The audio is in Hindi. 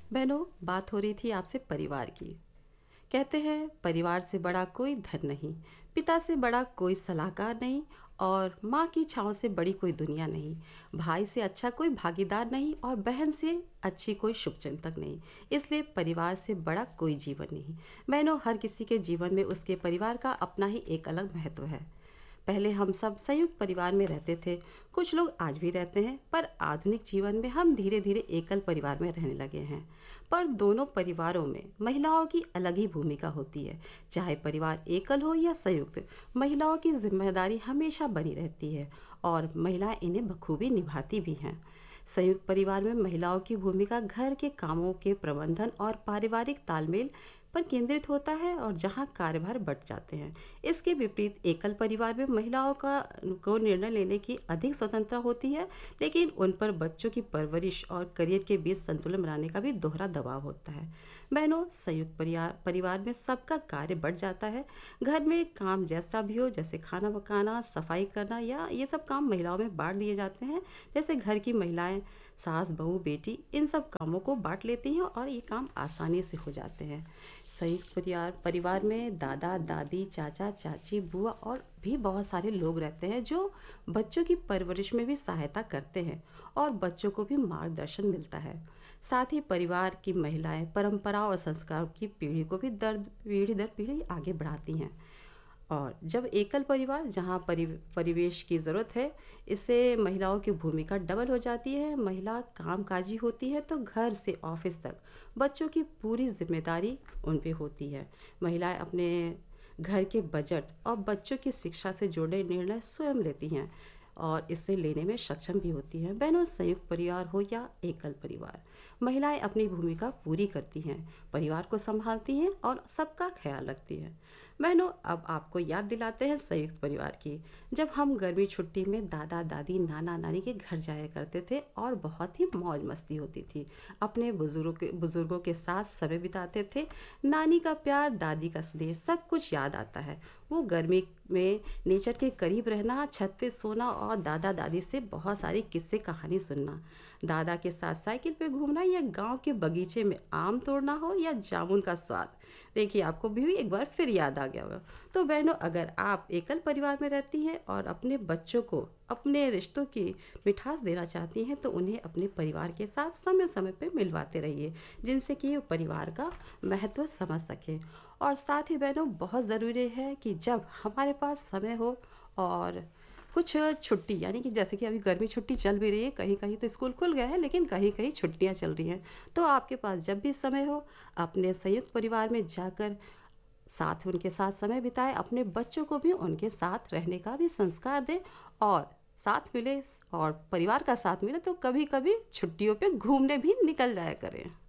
बहनों, बात हो रही थी आपसे परिवार की। कहते हैं परिवार से बड़ा कोई धन नहीं, पिता से बड़ा कोई सलाहकार नहीं और माँ की छाँव से बड़ी कोई दुनिया नहीं, भाई से अच्छा कोई भागीदार नहीं और बहन से अच्छी कोई शुभचिंतक नहीं। इसलिए परिवार से बड़ा कोई जीवन नहीं। बहनों, हर किसी के जीवन में उसके परिवार का अपना ही एक अलग महत्व है। पहले हम सब संयुक्त परिवार में रहते थे, कुछ लोग आज भी रहते हैं, पर आधुनिक जीवन में हम धीरे धीरे एकल परिवार में रहने लगे हैं। पर दोनों परिवारों में महिलाओं की अलग ही भूमिका होती है। चाहे परिवार एकल हो या संयुक्त, महिलाओं की जिम्मेदारी हमेशा बनी रहती है और महिलाएं इन्हें बखूबी निभाती भी हैं। संयुक्त परिवार में महिलाओं की भूमिका घर के कामों के प्रबंधन और पारिवारिक तालमेल पर केंद्रित होता है और जहां कार्यभार बंट जाते हैं। इसके विपरीत एकल परिवार में महिलाओं का को निर्णय लेने की अधिक स्वतंत्रता होती है, लेकिन उन पर बच्चों की परवरिश और करियर के बीच संतुलन बनाने का भी दोहरा दबाव होता है। बहनों, संयुक्त परिवार में सबका कार्य बढ़ जाता है। घर में काम जैसा भी हो, जैसे खाना पकाना, सफाई करना या ये सब काम महिलाओं में बांट दिए जाते हैं। जैसे घर की महिलाएं, सास बहू बेटी, इन सब कामों को बांट लेती हैं और ये काम आसानी से हो जाते हैं। संयुक्त परिवार में दादा दादी, चाचा चाची, बुआ और भी बहुत सारे लोग रहते हैं जो बच्चों की परवरिश में भी सहायता करते हैं और बच्चों को भी मार्गदर्शन मिलता है। साथ ही परिवार की महिलाएं परंपरा और संस्कार की पीढ़ी को भी पीढ़ी दर पीढ़ी आगे बढ़ाती हैं। और जब एकल परिवार, जहाँ परिवेश की ज़रूरत है, इससे महिलाओं की भूमिका डबल हो जाती है। महिला कामकाजी होती है तो घर से ऑफिस तक बच्चों की पूरी जिम्मेदारी उन पे होती है। महिलाएं अपने घर के बजट और बच्चों की शिक्षा से जुड़े निर्णय स्वयं लेती हैं और इसे लेने में सक्षम भी होती हैं। बहनों, संयुक्त परिवार हो या एकल परिवार, महिलाएं अपनी भूमिका पूरी करती हैं, परिवार को संभालती हैं और सबका ख्याल रखती हैं। बहनों, अब आपको याद दिलाते हैं संयुक्त परिवार की। जब हम गर्मी छुट्टी में दादा दादी, नाना नानी के घर जाया करते थे और बहुत ही मौज मस्ती होती थी। अपने बुजुर्गों के साथ समय बिताते थे। नानी का प्यार, दादी का स्नेह, सब कुछ याद आता है। वो गर्मी में नेचर के करीब रहना, छत पे सोना और दादा दादी से बहुत सारी किस्से कहानी सुनना, दादा के साथ साइकिल पे घूमना या गांव के बगीचे में आम तोड़ना हो या जामुन का स्वाद, देखिए आपको भी एक बार फिर याद आ गया होगा। तो बहनों, अगर आप एकल परिवार में रहती हैं और अपने बच्चों को अपने रिश्तों की मिठास देना चाहती हैं तो उन्हें अपने परिवार के साथ समय समय पर मिलवाते रहिए, जिनसे कि वो परिवार का महत्व समझ सकें। और साथ ही बहनों, बहुत ज़रूरी है कि जब हमारे पास समय हो और कुछ छुट्टी, यानी कि जैसे कि अभी गर्मी छुट्टी चल भी रही है, कहीं कहीं तो स्कूल खुल गए हैं लेकिन कहीं कहीं छुट्टियां चल रही हैं, तो आपके पास जब भी समय हो अपने संयुक्त परिवार में जाकर साथ उनके साथ समय बिताएं, अपने बच्चों को भी उनके साथ रहने का भी संस्कार दें और साथ मिले और परिवार का साथ मिले तो कभी कभी छुट्टियों पे घूमने भी निकल जाया करें।